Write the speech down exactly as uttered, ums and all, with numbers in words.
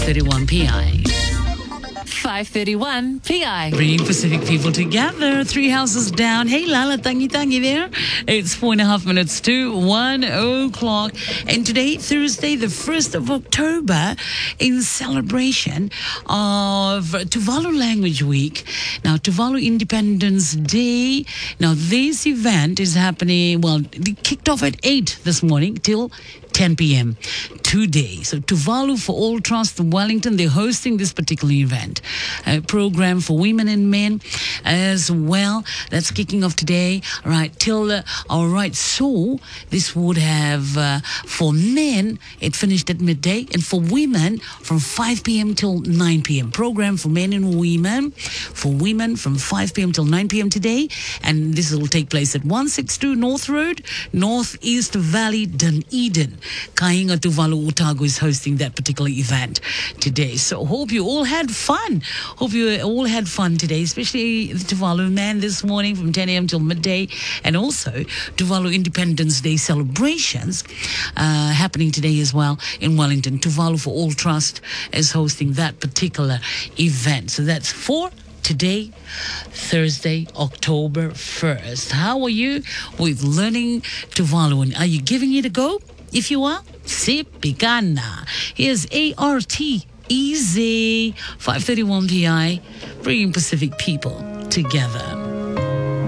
thirty-one P I. five thirty-one P I. Bringing Pacific people together. Three houses down. Hey, Lala, tangi tangi there. It's four and a half minutes to one o'clock. And today, Thursday, the first of October, in celebration of Tuvalu Language Week. Now, Tuvalu Independence Day. Now, this event is happening, well, it kicked off at eight this morning till ten p.m. today. So Tuvalu for All Trust Wellington, they're hosting this particular event. A program for women and men as well. That's kicking off today. All right, till, uh, all right, so this would have, uh, for men, it finished at midday, and for women, from five p.m. till nine p.m. Program for men and women. For women, from five p.m. till nine p.m. today. And this will take place at one sixty-two North Road, Northeast Valley, Dunedin. Kainga Tuvalu Otago is hosting that particular event today. So hope you all had fun. Hope you all had fun today, especially the Tuvalu man this morning from ten a.m. till midday. And also Tuvalu Independence Day celebrations uh, happening today as well in Wellington. Tuvalu for All Trust is hosting that particular event. So that's for today, Thursday, October first. How are you with learning Tuvaluan? Are you giving it a go? If you are, Sipigana. Here's A R T Easy, five thirty-one P I, bringing Pacific people together.